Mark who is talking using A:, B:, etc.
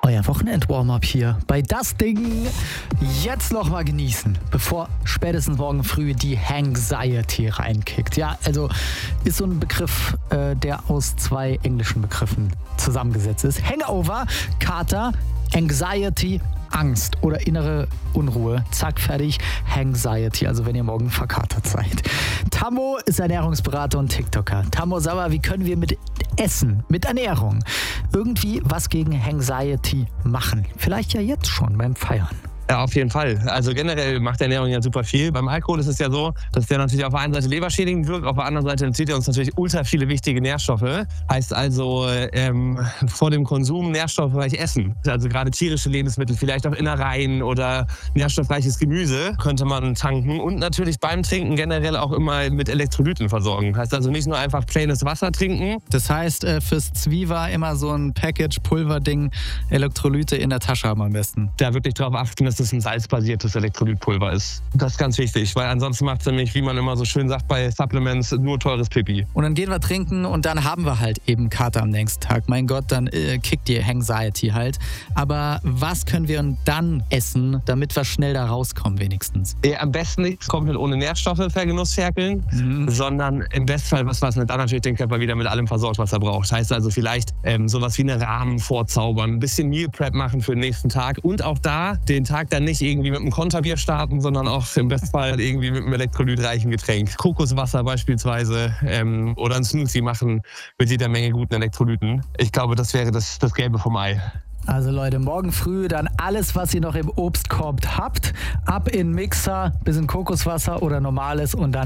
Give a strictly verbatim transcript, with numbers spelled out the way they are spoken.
A: Euer Wochenend-Warm-up hier bei Das Ding. Jetzt noch mal genießen, bevor spätestens morgen früh die Hangxiety reinkickt. Ja, also ist so ein Begriff, äh, der aus zwei englischen Begriffen zusammengesetzt ist. Hangover, Kater, Anxiety, Angst oder innere Unruhe. Zack, fertig. Hangxiety, also wenn ihr morgen verkatert seid. Tammo ist Ernährungsberater und TikToker. Tammo, sag mal, wie können wir mit Essen, mit Ernährung irgendwie was gegen Hangxiety machen? Vielleicht ja jetzt schon beim Feiern.
B: Ja, auf jeden Fall. Also generell macht Ernährung ja super viel. Beim Alkohol ist es ja so, dass der natürlich auf der einen Seite leberschädigend wirkt, auf der anderen Seite entzieht er uns natürlich ultra viele wichtige Nährstoffe. Heißt also ähm, vor dem Konsum nährstoffreich essen. Also gerade tierische Lebensmittel, vielleicht auch Innereien oder nährstoffreiches Gemüse könnte man tanken. Und natürlich beim Trinken generell auch immer mit Elektrolyten versorgen. Heißt also nicht nur einfach plaines Wasser trinken.
A: Das heißt, äh, fürs Zwieber immer so ein Package-Pulverding, Elektrolyte in der Tasche haben am besten.
B: Da wirklich drauf achten, dass das ein salzbasiertes Elektrolytpulver ist. Das ist ganz wichtig, weil ansonsten macht es nämlich, wie man immer so schön sagt bei Supplements, nur teures Pipi.
A: Und dann gehen wir trinken und dann haben wir halt eben Kater am nächsten Tag. Mein Gott, dann äh, kickt die Hangxiety halt. Aber was können wir dann essen, damit wir schnell da rauskommen wenigstens?
B: Ja, am besten nichts komplett ohne Nährstoffe vergenussferkeln, mhm. sondern im Bestfall was, was dann natürlich den Körper wieder mit allem versorgt, was er braucht. Heißt also vielleicht ähm, sowas wie eine Rahmen vorzaubern, ein bisschen Meal Prep machen für den nächsten Tag und auch da den Tag dann nicht irgendwie mit einem Konterbier starten, sondern auch im Bestfall irgendwie mit einem elektrolytreichen Getränk. Kokoswasser beispielsweise ähm, oder ein Smoothie machen mit jeder Menge guten Elektrolyten. Ich glaube, das wäre das, das Gelbe vom Ei.
A: Also Leute, morgen früh dann alles, was ihr noch im Obstkorb habt, ab in Mixer, bisschen Kokoswasser oder normales und dann